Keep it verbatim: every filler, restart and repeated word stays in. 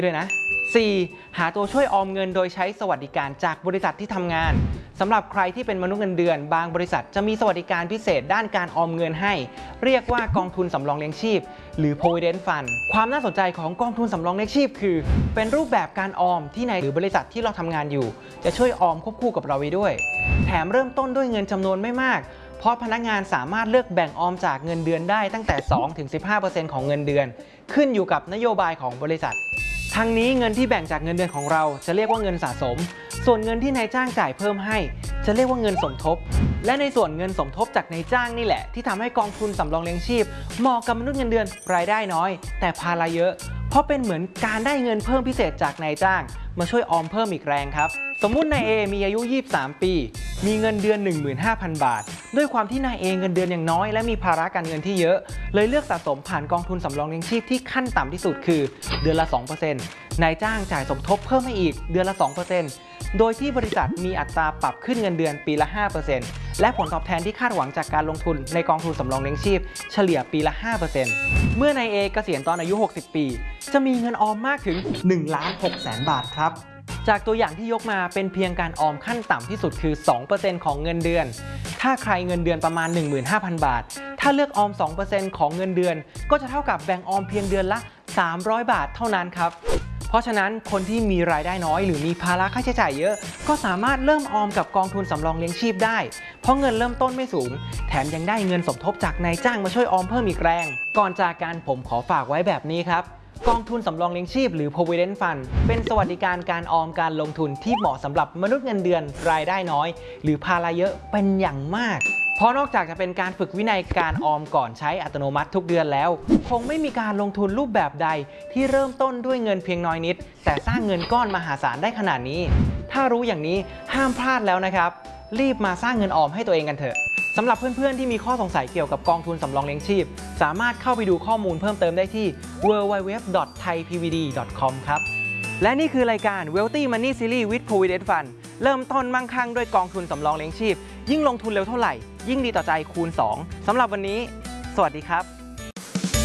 ด้วยนะ สี่. หาตัวช่วยออมเงินโดยใช้สวัสดิการจากบริษัทที่ทำงานสำหรับใครที่เป็นมนุษย์เงินเดือนบางบริษัทจะมีสวัสดิการพิเศษด้านการออมเงินให้เรียกว่ากองทุนสำรองเลี้ยงชีพหรือ provident fund ความน่าสนใจของกองทุนสำรองเลี้ยงชีพคือเป็นรูปแบบการออมที่ในหรือบริษัทที่เราทำงานอยู่จะช่วยออมควบคู่กับเราไว้ด้วยแถมเริ่มต้นด้วยเงินจำนวนไม่มากเพราะพนักงานสามารถเลือกแบ่งออมจากเงินเดือนได้ตั้งแต่ สองถึงสิบห้าเปอร์เซ็นต์ ของเงินเดือนขึ้นอยู่กับนโยบายของบริษัททั้งนี้เงินที่แบ่งจากเงินเดือนของเราจะเรียกว่าเงินสะสมส่วนเงินที่นายจ้างจ่ายเพิ่มให้จะเรียกว่าเงินสมทบและในส่วนเงินสมทบจากนายจ้างนี่แหละที่ทำให้กองทุนสำรองเลี้ยงชีพเหมาะกับมนุษย์เงินเดือนรายได้น้อยแต่ภาระเยอะเพราะเป็นเหมือนการได้เงินเพิ่มพิเศษจากนายจ้างมาช่วยออมเพิ่มอีกแรงครับสมมุตินายเอมีอายุยี่สิบสามปีมีเงินเดือน หนึ่งหมื่นห้าพัน บาทด้วยความที่นายเอเงินเดือนยังน้อยและมีภาระการเงินที่เยอะเลยเลือกสะสมผ่านกองทุนสำรองเลี้ยงชีพที่ขั้นต่ำที่สุดคือเดือนละ สองเปอร์เซ็นต์ นายจ้างจ่ายสมทบเพิ่มให้อีกเดือนละ สองเปอร์เซ็นต์ โดยที่บริษัทมีอัตราปรับขึ้นเงินเดือนปีละ ห้าเปอร์เซ็นต์ และผลตอบแทนที่คาดหวังจากการลงทุนในกองทุนสำรองเลี้ยงชีพเฉลี่ยปีละ ห้าเปอร์เซ็นต์ เมื่อนายเอเกษียณตอนอายุหกสิบปีจะมีเงินออมมากถึง หนึ่งล้านหกแสน บาทครับจากตัวอย่างที่ยกมาเป็นเพียงการออมขั้นต่ำที่สุดคือ สองเปอร์เซ็นต์ ของเงินเดือนถ้าใครเงินเดือนประมาณ หนึ่งหมื่นห้าพัน บาทถ้าเลือกออม สองเปอร์เซ็นต์ ของเงินเดือนก็จะเท่ากับแบ่งออมเพียงเดือนละสามร้อยบาทเท่านั้นครับเพราะฉะนั้นคนที่มีรายได้น้อยหรือมีภาระค่าใช้จ่ายเยอะก็สามารถเริ่มออมกับกองทุนสำรองเลี้ยงชีพได้เพราะเงินเริ่มต้นไม่สูงแถมยังได้เงินสมทบจากนายจ้างมาช่วยออมเพิ่มอีกแรงก่อนจากกันผมขอฝากไว้แบบนี้ครับกองทุนสำรองเลี้ยงชีพหรือ provident fund เป็นสวัสดิการการออมการลงทุนที่เหมาะสำหรับมนุษย์เงินเดือนรายได้น้อยหรือภาระเยอะเป็นอย่างมากเพราะนอกจากจะเป็นการฝึกวินัยการออมก่อนใช้อัตโนมัติทุกเดือนแล้วคงไม่มีการลงทุนรูปแบบใดที่เริ่มต้นด้วยเงินเพียงน้อยนิดแต่สร้างเงินก้อนมหาศาลได้ขนาดนี้ถ้ารู้อย่างนี้ห้ามพลาดแล้วนะครับรีบมาสร้างเงินออมให้ตัวเองกันเถอะสำหรับเพื่อนๆที่มีข้อสงสัยเกี่ยวกับกองทุนสำรองเลี้ยงชีพสามารถเข้าไปดูข้อมูลเพิ่มเติมได้ที่ ดับเบิลยู ดับเบิลยู ดับเบิลยู ดอท ไทย พี วี ดี ดอท คอม ครับและนี่คือรายการ Wealthy Money Series with Provident Fund เริ่มต้นมั่งคั่งด้วยกองทุนสำรองเลี้ยงชีพยิ่งลงทุนเร็วเท่าไหร่ยิ่งดีต่อใจคูณสองสำหรับวันนี้สวัสดีครับ